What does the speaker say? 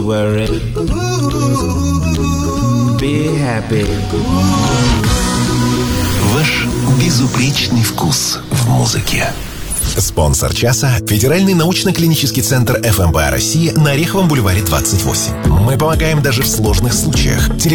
Be happy. Ваш безупречный вкус в музыке. Спонсор часа – Федеральный научно-клинический центр ФМБА России на Ореховом бульваре 28. Мы помогаем даже в сложных случаях.